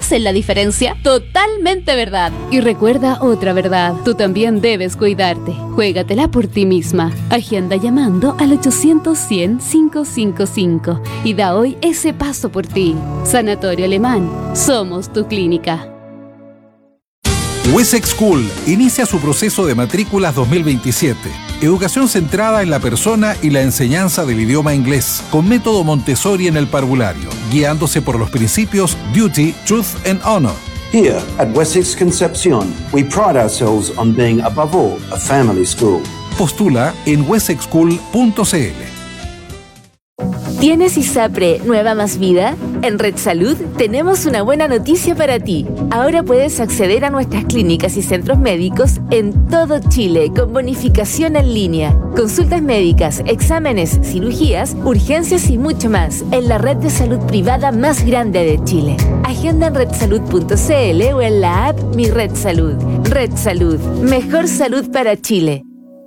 hacen la diferencia. Totalmente verdad. Y recuerda otra verdad, tú también debes cuidarte. Juégatela por ti misma. Agenda llamando al 800-100-555 y da hoy ese paso por ti. Sanatorio Alemán, somos tu clínica. Wessex School inicia su proceso de matrículas 2027. Educación centrada en la persona y la enseñanza del idioma inglés, con método Montessori en el parvulario, guiándose por los principios Duty, Truth and Honor. Here at Wessex Concepcion, we pride ourselves on being, above all, a family school. Postula en wessexschool.cl. ¿Tienes ISAPRE Nueva Más Vida? En Red Salud tenemos una buena noticia para ti. Ahora puedes acceder a nuestras clínicas y centros médicos en todo Chile con bonificación en línea. Consultas médicas, exámenes, cirugías, urgencias y mucho más en la red de salud privada más grande de Chile. Agenda en redsalud.cl o en la app Mi Red Salud. Red Salud, mejor salud para Chile.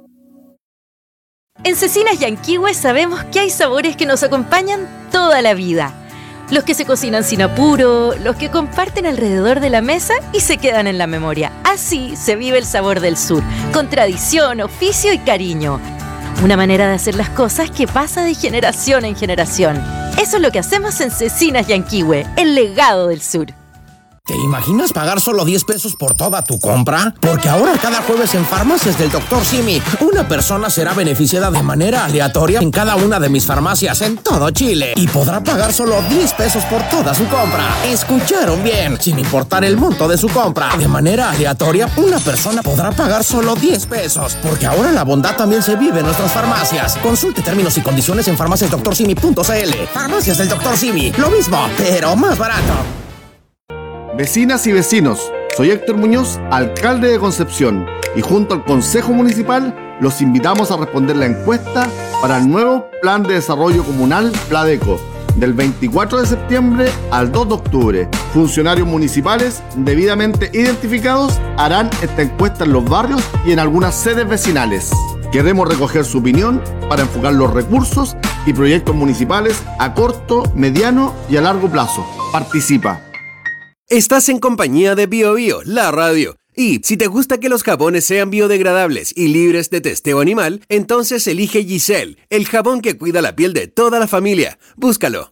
En Cecinas Yanquihue sabemos que hay sabores que nos acompañan toda la vida. Los que se cocinan sin apuro, los que comparten alrededor de la mesa y se quedan en la memoria. Así se vive el sabor del sur, con tradición, oficio y cariño. Una manera de hacer las cosas que pasa de generación en generación. Eso es lo que hacemos en Cecinas Yanquihue, el legado del sur. ¿Te imaginas pagar solo 10 pesos por toda tu compra? Porque ahora cada jueves en Farmacias del Dr. Simi, una persona será beneficiada de manera aleatoria en cada una de mis farmacias en todo Chile y podrá pagar solo 10 pesos por toda su compra. ¿Escucharon bien? Sin importar el monto de su compra. De manera aleatoria, una persona podrá pagar solo 10 pesos. Porque ahora la bondad también se vive en nuestras farmacias. Consulte términos y condiciones en farmaciasdoctorsimi.cl. Farmacias del Dr. Simi. Lo mismo, pero más barato. Vecinas y vecinos, soy Héctor Muñoz, alcalde de Concepción, y junto al Consejo Municipal los invitamos a responder la encuesta para el nuevo Plan de Desarrollo Comunal Pladeco, del 24 de septiembre al 2 de octubre. Funcionarios municipales debidamente identificados harán esta encuesta en los barrios y en algunas sedes vecinales. Queremos recoger su opinión para enfocar los recursos y proyectos municipales a corto, mediano y a largo plazo. Participa. Estás en compañía de BioBio, la radio. Y si te gusta que los jabones sean biodegradables y libres de testeo animal, entonces elige Giselle, el jabón que cuida la piel de toda la familia. Búscalo.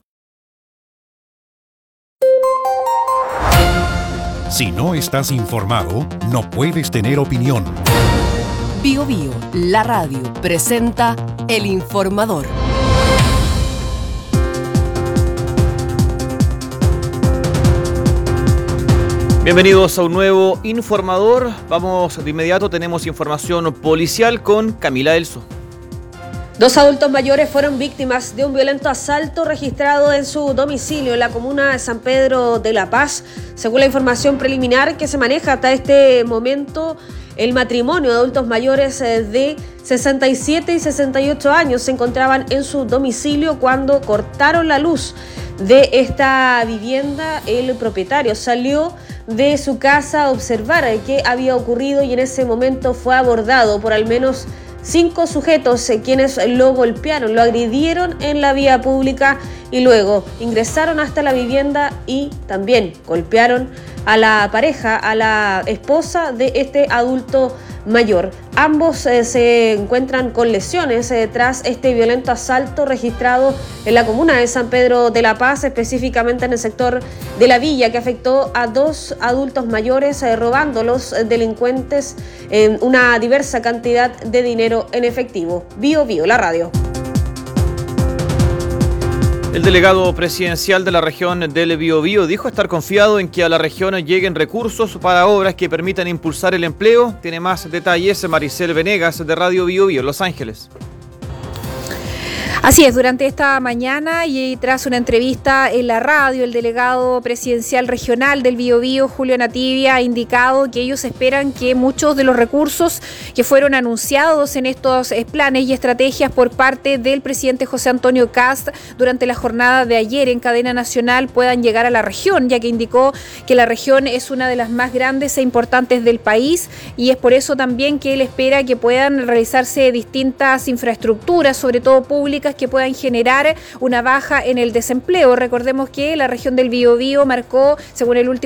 Si no estás informado, no puedes tener opinión. BioBio, la radio, presenta El Informador. Bienvenidos a un nuevo Informador. Vamos de inmediato, tenemos información policial con Camila Elso. 2 adultos mayores fueron víctimas de un violento asalto registrado en su domicilio en la comuna de San Pedro de la Paz. Según la información preliminar que se maneja hasta este momento, el matrimonio de adultos mayores de 67 y 68 años se encontraban en su domicilio cuando cortaron la luz de esta vivienda. El propietario salió de su casa a observar qué había ocurrido y en ese momento fue abordado por al menos 5 sujetos quienes lo golpearon, lo agredieron en la vía pública y luego ingresaron hasta la vivienda y también golpearon a la pareja, a la esposa de este adulto mayor. Ambos se encuentran con lesiones tras este violento asalto registrado en la comuna de San Pedro de la Paz, específicamente en el sector de la villa, que afectó a 2 adultos mayores, robando los delincuentes una diversa cantidad de dinero en efectivo. BioBio, la radio. El delegado presidencial de la región del Biobío dijo estar confiado en que a la región lleguen recursos para obras que permitan impulsar el empleo. Tiene más detalles Maricel Venegas de Radio Biobío, Los Ángeles. Así es, durante esta mañana y tras una entrevista en la radio, el delegado presidencial regional del Biobío, Julio Nativia, ha indicado que ellos esperan que muchos de los recursos que fueron anunciados en estos planes y estrategias por parte del presidente José Antonio Kast durante la jornada de ayer en cadena nacional puedan llegar a la región, ya que indicó que la región es una de las más grandes e importantes del país y es por eso también que él espera que puedan realizarse distintas infraestructuras, sobre todo públicas, que puedan generar una baja en el desempleo. Recordemos que la región del Biobío marcó, según el último